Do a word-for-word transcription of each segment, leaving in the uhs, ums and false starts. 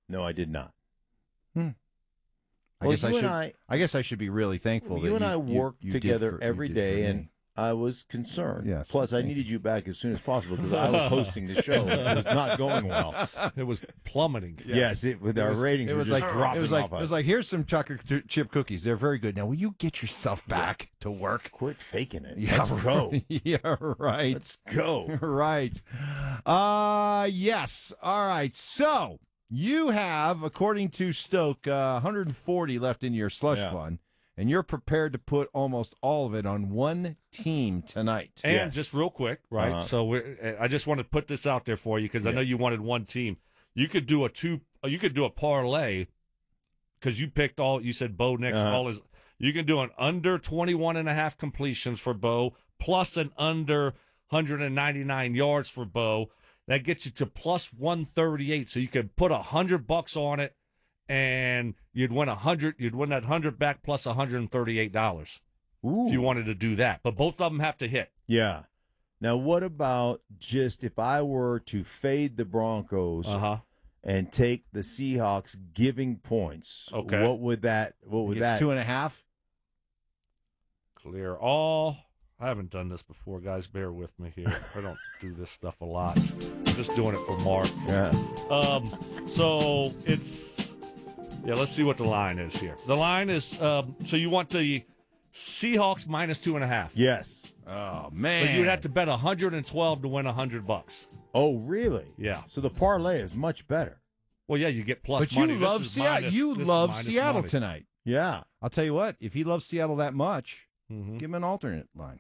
No, I did not. Hmm. I Well, guess you I and should. I, I guess I should be really thankful. you that and you, I you- worked you did together for- you every did day, for and me. I was concerned. Yes, Plus, I thank needed you back as soon as possible because I was hosting the show. It was not going well. It was plummeting. Yes, it, with It our was- ratings, it were was just like dropping it was like off it us. was like here's some chocolate ch- chip cookies. They're very good. Now, will you get yourself back to work? Quit faking it. Yeah, Let's go. Yeah, right. Let's go. Right. Uh yes. All right. So you have, according to Stoke, uh, one hundred forty left in your slush Yeah. fund, and you're prepared to put almost all of it on one team tonight. And Yes. just real quick, right? Uh-huh. So we're, I just want to put this out there for you because I Yeah. know you wanted one team. You could do a two. You could do a parlay because you picked all. You said Bo next. Uh-huh. All is. You can do an under twenty-one and a half completions for Bo plus an under one hundred ninety-nine yards for Bo. That gets you to plus one thirty-eight. So you could put a hundred bucks on it, and you'd win a hundred. You'd win that hundred back plus one hundred thirty-eight dollars Ooh. if you wanted to do that. But both of them have to hit. Yeah. Now, what about just if I were to fade the Broncos Uh huh. and take the Seahawks giving points? Okay. What would that? What would It's that? two and a half. Clear all. I haven't done this before, guys. Bear with me here. I don't do this stuff a lot. I'm just doing it for Mark. Yeah. Um, so it's yeah. Let's see what the line is here. The line is um, so you want the Seahawks minus two and a half. Yes. Oh So man. you'd have to bet one hundred twelve to win one hundred bucks. Oh, really? Yeah. So the parlay is much better. Well, yeah, you get plus But money. you This love is Seattle. minus- You this is love minus Seattle money. tonight. Yeah. I'll tell you what. If he loves Seattle that much, Mhm. give him an alternate line.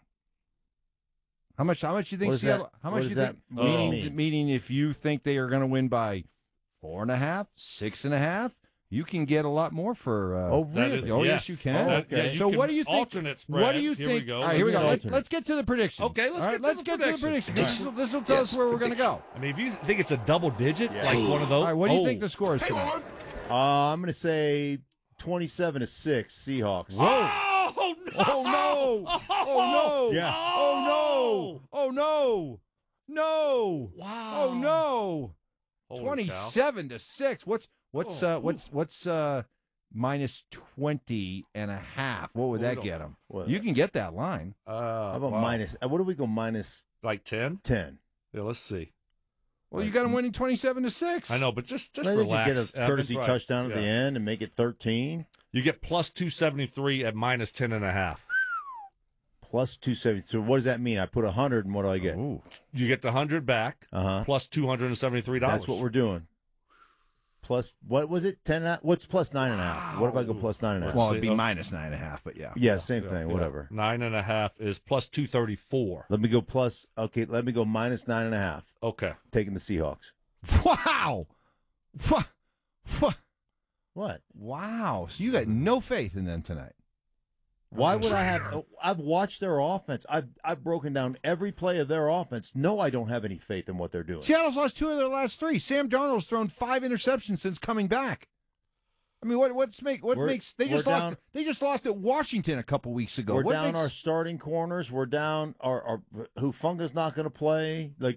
How much? How much do you think What does Seattle? that- how what much do does you think? that Meaning, mean? meaning, if you think they are going to win by four and a half, six and a half, you can get a lot more for. Uh, Oh, That really? is- Oh, yes, you can. Oh, okay. Yeah, you so can what do you think? alternate spread. What do you Here think? we go. All right, here we go. Let's Let's, do let's get to the prediction. Okay, let's All get right, to let's the get prediction. to the prediction. All This right. will, this will tell us where we're going to go. I mean, if you think it's a double digit, Yeah. like one of those. All right, what do you oh. think the score is tonight? Uh, I'm going to say twenty-seven to six Seahawks. Oh no! Oh no! Oh no! Yeah. Oh no! Oh no! No! Wow! Oh no! Holy Twenty-seven to six. What's what's Oh, uh what's what's uh minus twenty and a half? What would Well, we that don't- get him? What? You can get that line. cow. Uh, How about wow. minus? uh, What do we go minus like ten? ten? Yeah, let's see. Well, you got him winning twenty-seven to six. I know, but just just I think you relax. get a Evans, courtesy right. touchdown at the Yeah. end and make it thirteen. You get plus two seventy three at minus ten and a half. Plus two seventy. So what does that mean? I put a hundred, and what do I get? Ooh. You get the hundred back Uh huh. plus two hundred and seventy three dollars. That's what we're doing. Plus, what was it? Ten? and a half? What's plus nine and a half? What if I go plus nine and a half? Well, see. it'd be Oh. minus nine and a half, but yeah. yeah, same thing. Whatever. Nine and a half is plus two thirty four. Let me go plus. Okay, let me go minus nine and a half. Okay. Taking the Seahawks. Wow. Wha- wha- What? Wow. So you got no faith in them tonight. Why would I have? I've watched their offense. I've I've broken down every play of their offense. No, I don't have any faith in what they're doing. Seattle's lost two of their last three. Sam Darnold's thrown five interceptions since coming back. I mean, what what's make what We're- makes they we're just lost? down- They just lost at Washington a couple weeks ago. We're What down makes- our starting corners. We're down our, our Hufunga's not going to play. Like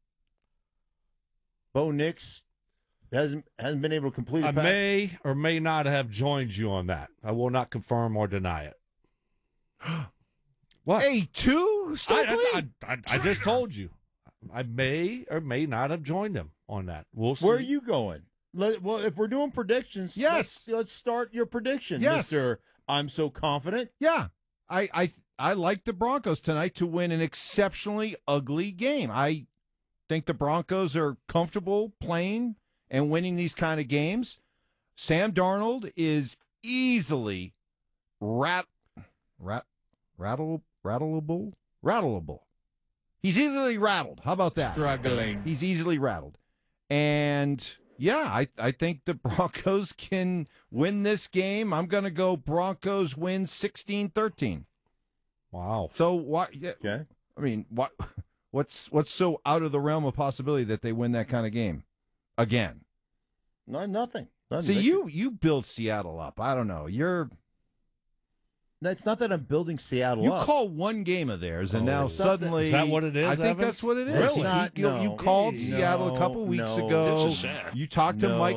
Bo Nix hasn't hasn't been able to complete a I pass. may or may not have joined you on that. I will not confirm or deny it. What? A two, I, Stokely? I, I, I just told you. I may or may not have joined him on that. We'll see. Where are you going? Let, well, if we're doing predictions, Yes. let's, let's start your prediction, Yes. Mister I'm so confident. Yeah, I I I like the Broncos tonight to win an exceptionally ugly game. I think the Broncos are comfortable playing and winning these kind of games. Sam Darnold is easily rat rat rattle rattleable rattleable. He's easily rattled. How about that? Struggling. He's easily rattled. And yeah, I, I think the Broncos can win this game. I'm going to go Broncos win sixteen thirteen. Wow. So what? Yeah, Okay. I mean, what? What's what's so out of the realm of possibility that they win that kind of game again? No, nothing. Nothing. So They- you you build Seattle up. I don't know. You're It's not that I'm building Seattle you up. call one game of theirs, and Oh, now it's not that- suddenly Is that what it is, I think Evans? that's what it is. It's He- not, you, no. you called No, Seattle a couple weeks no. ago. This is sad. You talked to No. Mike